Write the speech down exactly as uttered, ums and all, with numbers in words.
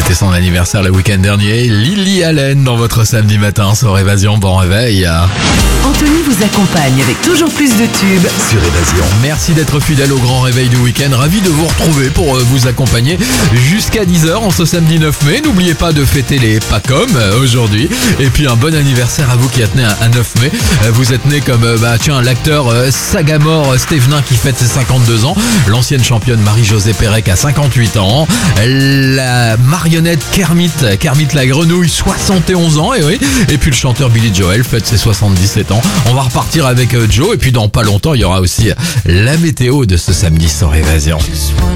C'était son anniversaire le week-end dernier. Lily Allen dans votre samedi matin sur Évasion. Bon réveil. Anthony vous accompagne avec toujours plus de tubes Sur Évasion. Merci d'être fidèle au grand réveil du week-end. Ravi de vous retrouver pour euh, vous accompagner jusqu'à dix heures en ce samedi neuf mai. N'oubliez pas de fêter les Pacom euh, aujourd'hui. Et puis un bon anniversaire à vous qui êtes né un neuf mai. Euh, vous êtes né comme euh, bah, tiens, l'acteur euh, Sagamore euh, Stevenin qui fête ses cinquante-deux ans. L'ancienne championne Marie-Josée Pérec à cinquante-huit ans. La marionnette Kermit, Kermit la grenouille, soixante et onze ans. Et oui. Et puis le chanteur Billy Joel fête ses soixante-dix-sept ans. On va repartir avec euh, Joe. Et puis dans pas longtemps, il y aura aussi la météo de ce samedi sur Évasion.